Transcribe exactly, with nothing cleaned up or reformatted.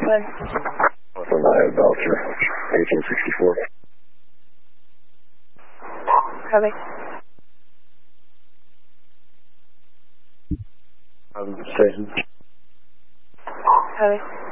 Good. From Iowa Belcher, eighteen sixty-four. Copy. Um, station. Copy.